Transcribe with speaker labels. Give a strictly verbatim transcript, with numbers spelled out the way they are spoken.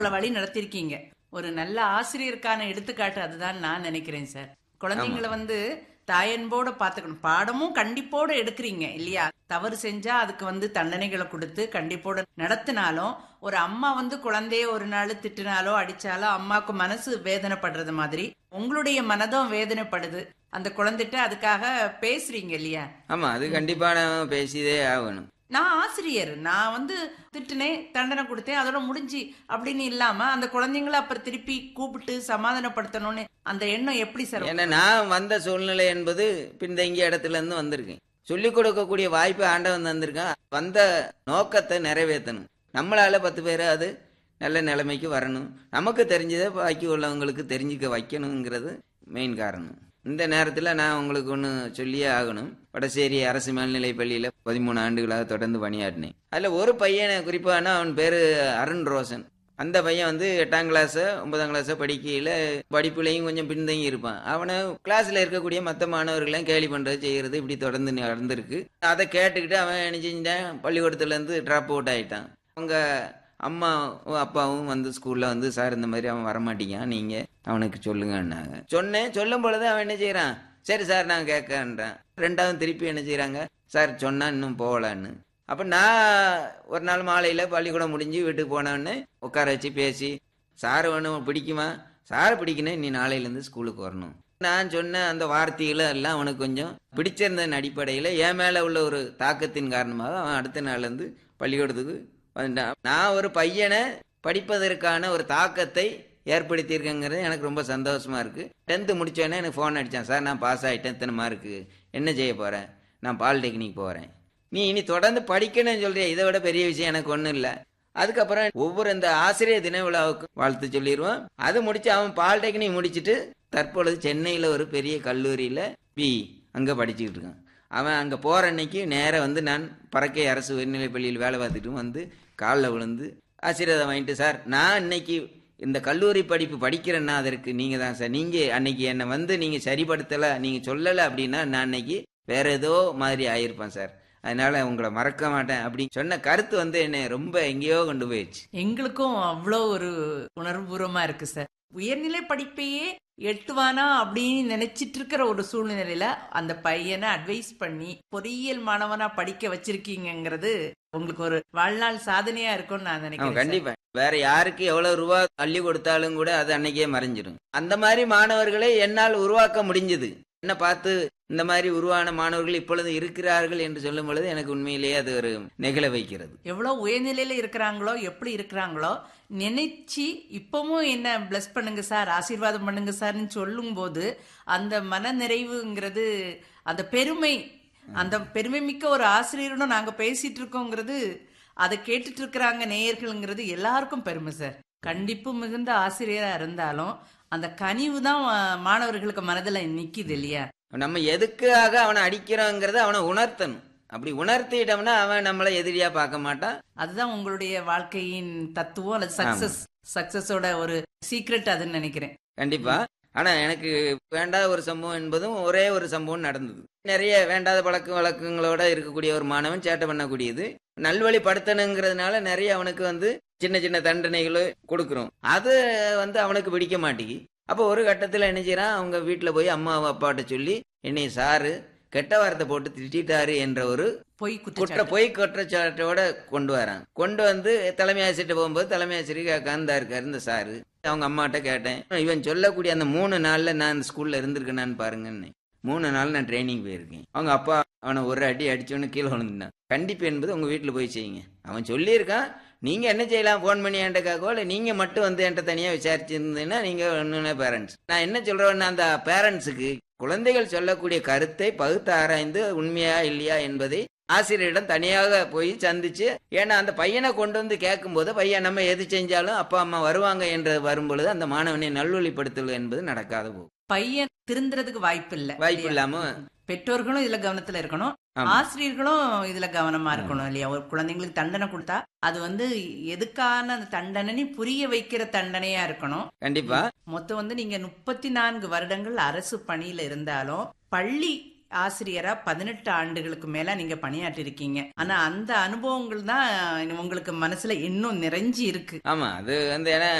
Speaker 1: வழி நடத்திருக்கீங்க. ஒரு நல்ல ஆசிரியருக்கான எடுத்துக்காட்டு அதுதான் நான் நினைக்கிறேன் சார். குழந்தைங்களை வந்து தாயன்போட பாத்துக்கணும். பாடமும் கண்டிப்போட எடுக்கிறீங்க இல்லையா? தவறு செஞ்சா அதுக்கு வந்து தண்டனைகளை கொடுத்து கண்டிப்போட நடத்தினாலும், ஒரு அம்மா வந்து குழந்தைய ஒரு நாள் திட்டினாலோ அடிச்சாலோ அம்மாவுக்கு மனசு வேதனைப்படுறது மாதிரி உங்களுடைய மனதும் வேதனைப்படுது. அந்த குழந்தைகிட்ட அதுக்காக பேசுறீங்க இல்லையா?
Speaker 2: ஆமா, அது கண்டிப்பா நான் பேசிதே ஆகணும்.
Speaker 1: நான் ஆசிரியர், நான் வந்து திட்டுனேன், தண்டனை கொடுத்தேன், அதோட முடிஞ்சு அப்படின்னு இல்லாம அந்த குழந்தைங்களை அப்புறம் திருப்பி கூப்பிட்டு சமாதானப்படுத்தணும்னு அந்த எண்ணம் எப்படி சார்?
Speaker 2: ஏன்னா நான் வந்த சூழ்நிலை என்பது பின்தங்கிய இடத்துல இருந்து வந்திருக்கேன். சொல்லிக் கொடுக்கக்கூடிய வாய்ப்பு ஆண்டவன் தந்திருக்கான். வந்த நோக்கத்தை நிறைவேற்றணும். நம்மளால பத்து பேர் அது நல்ல நிலைமைக்கு வரணும். நமக்கு தெரிஞ்சதை பாக்கி உள்ளவங்களுக்கு தெரிஞ்சுக்க வைக்கணுங்கிறது மெயின் காரணம். இந்த நேரத்தில் நான் உங்களுக்கு ஒன்று சொல்லியே ஆகணும். வடசேரி அரசு மேல்நிலை பள்ளியில் பதிமூணு ஆண்டுகளாக தொடர்ந்து பணியாற்றினேன். அதில் ஒரு பையனை குறிப்பானா, அவன் பேர் அருண் ரோஷன். அந்த பையன் வந்து எட்டாம் கிளாஸோ ஒன்பதாம் கிளாஸோ படிக்கையில் படிப்புலையும் கொஞ்சம் பின்தங்கி இருப்பான். அவனை கிளாஸில் இருக்கக்கூடிய மற்ற மாணவர்களையும் கேலி பண்ணுறது செய்கிறது இப்படி தொடர்ந்து நடந்திருக்கு. அதை கேட்டுக்கிட்டு அவன் என்ன செஞ்சான், பள்ளிக்கூடத்துலேருந்து ட்ராப் அவுட் ஆகிட்டான். அவங்க அம்மாவும் அப்பாவும் வந்து ஸ்கூலில் வந்து, சார் இந்த மாதிரி அவன் வரமாட்டேங்கான், நீங்கள் அவனுக்கு சொல்லுங்கன்னாங்க. சொன்னேன். சொல்லும் பொழுது அவன் என்ன செய்கிறான், சரி சார் நான் கேட்கன்றான். ரெண்டாவது திருப்பி என்ன செய்கிறாங்க, சார் சொன்னால் இன்னும் போகலான்னு. அப்போ நான் ஒரு நாள் மாலையில் பள்ளிக்கூடம் முடிஞ்சு வீட்டுக்கு போனோடனே உட்கார வச்சு பேசி, சார் வேணும் பிடிக்குமா, சார் பிடிக்கணும், நீ நாளையிலேருந்து ஸ்கூலுக்கு வரணும். நான் சொன்ன அந்த வார்த்தைகளை எல்லாம் அவனுக்கு கொஞ்சம் பிடிச்சிருந்ததன் அடிப்படையில் என் மேலே உள்ள ஒரு தாக்கத்தின் காரணமாக அவன் அடுத்த நாள்லேருந்து பள்ளிக்கூடத்துக்கு வந்துட்டான். நான் ஒரு பையனை படிப்பதற்கான ஒரு தாக்கத்தை ஏற்படுத்தியிருக்கேங்கிறது எனக்கு ரொம்ப சந்தோஷமா இருக்கு. டென்த்து முடிச்சோடனே எனக்கு ஃபோன் அடித்தான், சார் நான் பாஸ் ஆகிட்டேன், இத்தனை மார்க்கு, என்ன செய்ய போகிறேன், நான் பாலிடெக்னிக் போகிறேன், நீ இனி தொடர்ந்து படிக்கணும்னு சொல்றிய, இதை விட பெரிய விஷயம் எனக்கு ஒன்றும் இல்லை. அதுக்கப்புறம் ஒவ்வொரு இந்த ஆசிரியர் தின விழாவுக்கும் வாழ்த்து சொல்லிடுவான். அது முடிச்சு அவன் பாலிடெக்னிக் முடிச்சுட்டு தற்பொழுது சென்னையில் ஒரு பெரிய கல்லூரியில் பி அங்கே படிச்சுக்கிட்டு இருக்கான். அவன் அங்கே போகிற அன்னைக்கு நேராக வந்து நான் பறக்கை அரசு உயர்நிலைப் பள்ளியில் வேலை பார்த்துட்டு வந்து காலில் விழுந்து ஆசீர்வாதம் வாங்கிட்டு, சார் நான் இன்னைக்கு இந்த கல்லூரி படிப்பு படிக்கிறேன்னா அதற்கு நீங்கள் தான் சார், நீங்கள் அன்னைக்கு என்னை வந்து நீங்கள் சரிப்படுத்தலை, நீங்கள் சொல்லலை அப்படின்னா நான் அன்னைக்கு வேற ஏதோ மாதிரி ஆயிருப்பேன் சார், அதனால உங்களை மறக்க மாட்டேன் அப்படின்னு சொன்ன கருத்து வந்து என்னை ரொம்ப எங்கேயோ கொண்டு போயிடுச்சு.
Speaker 1: எங்களுக்கும் அவ்வளோ ஒரு உணர்வுபூர்வமா இருக்கு சார். உயர்நிலை படிப்பையே எட்டுவானா அப்படின்னு நினைச்சிட்டு இருக்கிற ஒரு சூழ்நிலையில அந்த பையனை அட்வைஸ் பண்ணி பொறியியல் மாணவனா படிக்க வச்சிருக்கீங்கிறது உங்களுக்கு ஒரு வாழ்நாள் சாதனையா இருக்கும்னு நான் நினைக்கிறேன்.
Speaker 2: கண்டிப்பா வேற யாருக்கு எவ்வளவு ரூபா அள்ளி கொடுத்தாலும் கூட அது அன்னைக்கே மறைஞ்சிடும். அந்த மாதிரி மாணவர்களை என்னால் உருவாக்க முடிஞ்சது. என்ன பார்த்து இந்த மாதிரி உருவான மாணவர்கள் இப்பொழுது இருக்கிறார்கள் என்று சொல்லும் பொழுது எனக்கு உண்மையிலேயே அது ஒரு நெகிழ வைக்கிறது.
Speaker 1: எவ்வளவு உயர்நிலையில இருக்கிறாங்களோ எப்படி இருக்கிறாங்களோ நினைச்சு இப்பவும் என்ன பிளஸ் பண்ணுங்க சார், ஆசீர்வாதம் பண்ணுங்க சார்னு சொல்லும் போது அந்த மன நிறைவுங்கிறது, அந்த பெருமை, அந்த பெருமை மிக்க ஒரு ஆசிரியருடன் நாங்க பேசிட்டு இருக்கோங்கிறது, அதை கேட்டுட்டு இருக்கிறாங்க நேயர்கள்ங்கிறது எல்லாருக்கும் பெருமை சார். கண்டிப்பு மிகுந்த ஆசிரியரா இருந்தாலும் அந்த கனிவு தான் மாணவர்களுக்கு மனதில் நிக்குது இல்லையா?
Speaker 2: நம்ம எதுக்காக அவனை அடிக்கிறோங்கிறத அவனை உணர்த்தணும். அப்படி உணர்த்திட்டோம்னா அவன் நம்மளை எதிரியா பார்க்க மாட்டான்.
Speaker 1: அதுதான் உங்களுடைய வாழ்க்கையின் தத்துவம் அல்லது சக்சஸ் சக்சஸோட ஒரு சீக்ரெட் அதுன்னு நினைக்கிறேன்.
Speaker 2: கண்டிப்பா. ஆனா எனக்கு வேண்டாத ஒரு சம்பவம் என்பதும் ஒரே ஒரு சம்பவம் நடந்தது. நிறைய வேண்டாத பழக்க வழக்கங்களோட இருக்கக்கூடிய ஒரு மாணவன் சேட்டை பண்ணக்கூடியது, நல்வழிப்படுத்தணுங்கிறதுனால நிறைய அவனுக்கு வந்து சின்ன சின்ன தண்டனைகளை கொடுக்குறோம். அது வந்து அவனுக்கு பிடிக்க மாட்டேங்கி. அப்போ ஒரு கட்டத்தில் என்ன செய்யறான், அவங்க வீட்டில் போய் அம்மா அப்பாட்ட சொல்லி என்னை சாரு கெட்ட வார்த்தை போட்டு திட்டாரு என்ற ஒரு
Speaker 1: பொய்
Speaker 2: குற்ற பொய் குற்றச்சாட்டோட கொண்டு வரான். கொண்டு வந்து தலைமை ஆசிரியர் போகும்போது தலைமை ஆசிரியர் காந்தா இருக்காரு இந்த சாரு. அவங்க அம்மாட்ட கேட்டேன், இவன் சொல்லக்கூடிய அந்த மூணு நாள்ல நான் இந்த ஸ்கூல்ல இருந்திருக்கேனான்னு பாருங்கன்னு. மூணு நாள் நான் ட்ரைனிங் போயிருக்கேன். அவங்க அப்பா அவனை ஒரு அடி அடிச்சோன்னு கீழே விழுந்துட்டான். கண்டிப்பு என்பது உங்க வீட்டில் போய் செய்யுங்க. அவன் சொல்லியிருக்கான், நீங்க என்ன செய்யலாம், போன் பண்ணி என்கிட்டக்காகவோ இல்லை நீங்க மட்டும் வந்து என்கிட்ட தனியா விசாரிச்சிருந்தீங்கன்னா நீங்க ஒன்னு பேரண்ட்ஸ். நான் என்ன சொல்றேன்னா, அந்த பேரண்ட்ஸுக்கு குழந்தைகள் சொல்லக்கூடிய கருத்தை பகுத்து ஆராய்ந்து உண்மையா இல்லையா என்பதை ஆசிரியரிடம் தனியாக போய் சந்திச்சு, ஏன்னா அந்த பையனை கொண்டு வந்து கேட்கும் போது பையன் நம்ம எது செஞ்சாலும் அப்பா அம்மா வருவாங்க என்று வரும்பொழுது அந்த மாணவனை நல்வழிப்படுத்தல் என்பது நடக்காத போகும்.
Speaker 1: பையன் திருந்துறதுக்கு வாய்ப்பு இல்லை.
Speaker 2: வாய்ப்பு இல்லாம
Speaker 1: பெற்றோர்களும் இதுல கவனத்துல இருக்கணும், ஆசிரியர்களும் இதுல கவனமா இருக்கணும் இல்லையா? ஒரு குழந்தைங்களுக்கு தண்டனை கொடுத்தா அது வந்து எதுக்கான அந்த தண்டனை புரிய வைக்கிற தண்டனையா இருக்கணும்.
Speaker 2: கண்டிப்பா.
Speaker 1: மொத்தம் வந்து நீங்க முப்பத்தி நான்கு வருடங்கள் அரசு பணியில இருந்தாலும் பள்ளி ஆசிரியரா பதினெட்டு ஆண்டுகளுக்கு மேல நீங்க பணியாற்றி இருக்கீங்க. ஆனா அந்த அனுபவங்கள் தான் உங்களுக்கு மனசுல இன்னும் நிறைஞ்சி இருக்கு.
Speaker 2: ஆமா அது வந்து ஏன்னா